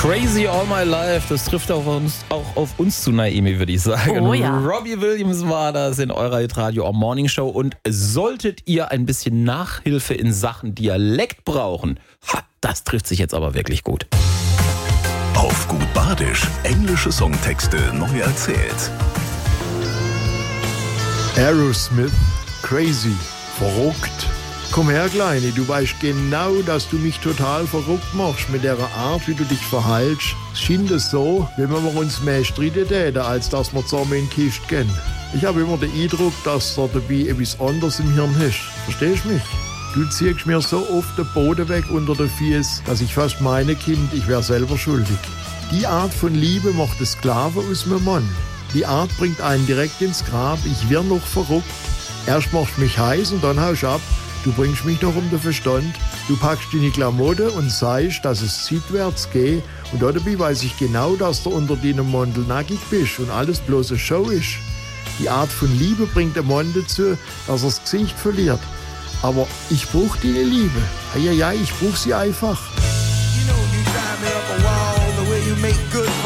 Crazy All My Life, das trifft auch auf uns zu, Naomi, würde ich sagen. Oh ja. Robbie Williams war das in eurer Hitradio Morning Show. Und solltet ihr ein bisschen Nachhilfe in Sachen Dialekt brauchen, das trifft sich jetzt aber wirklich gut. Auf gut Badisch, englische Songtexte neu erzählt. Aerosmith, Crazy, verrückt. Komm her, Kleine, du weißt genau, dass du mich total verrückt machst mit der Art, wie du dich verhältst. Es scheint es so, wenn wir uns mehr streiten täten, als dass wir zusammen in die Kiste gehen. Ich habe immer den Eindruck, dass du dabei etwas anderes im Hirn hast. Verstehst du mich? Du ziehst mir so oft den Boden weg unter den Füßen, dass ich fast meine, Kind, ich wäre selber schuldig. Die Art von Liebe macht den Sklaven aus meinem Mann. Die Art bringt einen direkt ins Grab. Ich wär noch verrückt. Erst machst du mich heiß und dann haust du ab. Du bringst mich noch um den Verstand. Du packst deine Klamotten und sagst, dass es seitwärts geht. Und dabei weiß ich genau, dass du unter deinem Mantel nackig bist und alles bloß eine Show ist. Die Art von Liebe bringt den Mann dazu, dass er das Gesicht verliert. Aber ich brauch deine Liebe. Ja, ich brauch sie einfach. You know you drive me up a wall the way you make good